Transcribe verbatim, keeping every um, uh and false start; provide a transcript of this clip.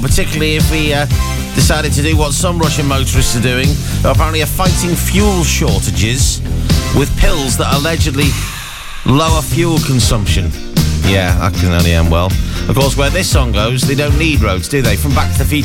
particularly if we uh, decided to do what some Russian motorists are doing. They apparently are fighting fuel shortages with pills that allegedly lower fuel consumption. Yeah, that can only end well. Of course, where this song goes, they don't need roads, do they? From Back to the Future.